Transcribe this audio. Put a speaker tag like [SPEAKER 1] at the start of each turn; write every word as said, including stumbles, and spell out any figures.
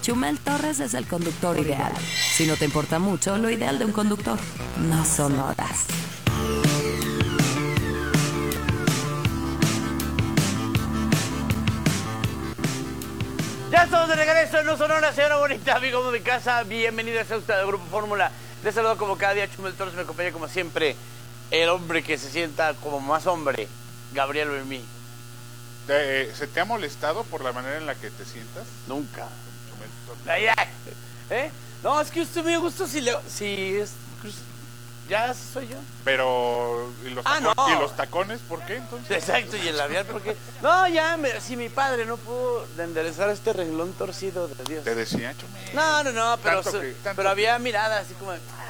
[SPEAKER 1] Chumel Torres es el conductor ideal. Si no te importa mucho, lo ideal de un conductor no son horas.
[SPEAKER 2] Ya estamos de regreso en No Sonora, señora bonita, amigo de mi casa. Bienvenidos a usted al Grupo Fórmula. Les saludo como cada día, Chumel Torres. Me acompaña como siempre el hombre que se sienta como más hombre, Gabriel Vermí.
[SPEAKER 3] Eh, ¿Se te ha molestado por la manera en la que te sientas?
[SPEAKER 2] Nunca.
[SPEAKER 3] Chumel Torres.
[SPEAKER 2] Ay, ay. ¿Eh? No, es que usted me gusta si le... Si es... Ya así soy yo.
[SPEAKER 3] Pero, ¿y los,
[SPEAKER 2] Ah,
[SPEAKER 3] tacon-
[SPEAKER 2] no.
[SPEAKER 3] ¿y los tacones por qué entonces?
[SPEAKER 2] Exacto, y el labial, porque... No, ya, me- si mi padre no pudo enderezar este renglón torcido de Dios.
[SPEAKER 3] Te decía, Chumel.
[SPEAKER 2] No, no, no, pero,
[SPEAKER 3] Tanto
[SPEAKER 2] su-
[SPEAKER 3] que- tanto
[SPEAKER 2] pero
[SPEAKER 3] que-
[SPEAKER 2] había mirada así como...